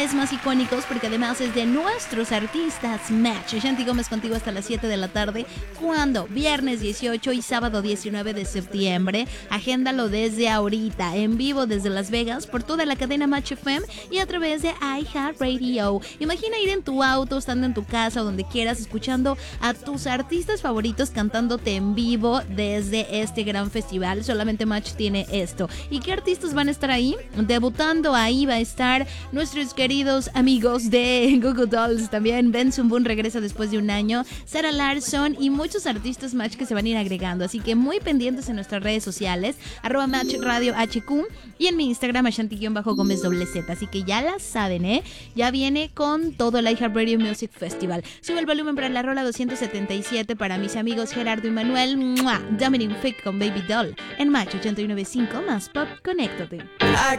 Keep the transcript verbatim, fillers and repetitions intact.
vez más icónicos, porque además es de nuestros artistas Match. Shanti Gómez contigo hasta las siete de la tarde. ¿Cuándo? Viernes dieciocho y sábado diecinueve de septiembre. Agéndalo desde ahorita, en vivo desde Las Vegas, por toda la cadena Match F M y a través de iHeartRadio. Imagina ir en tu auto, estando en tu casa o donde quieras, escuchando a tus artistas favoritos cantándote en vivo desde este gran festival. Solamente Match tiene esto. ¿Y qué artistas van a estar ahí? Debutando ahí va a estar nuestros queridos amigos de Goo Goo Dolls también. Benson Boone regresa después de un año, Sarah Larson y muchos artistas Match que se van a ir agregando. Así que muy pendientes en nuestras redes sociales, arroba Match Radio H Q y en mi Instagram Ashanti-Gómez doble Z. Así que ya la saben, ¿eh? Ya viene con todo el iHeartRadio Music Festival. Sube el volumen para la rola doscientos setenta y siete para mis amigos Gerardo y Manuel. ¡Mua! Dominic Fake con Baby Doll en Match ochenta y nueve punto cinco más Pop. Conéctate.